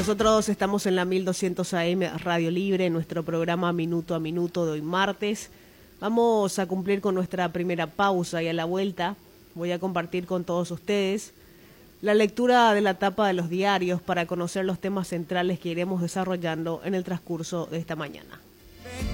Nosotros estamos en la 1200 AM Radio Libre, en nuestro programa Minuto a Minuto de hoy martes. Vamos a cumplir con nuestra primera pausa y a la vuelta voy a compartir con todos ustedes la lectura de la tapa de los diarios para conocer los temas centrales que iremos desarrollando en el transcurso de esta mañana.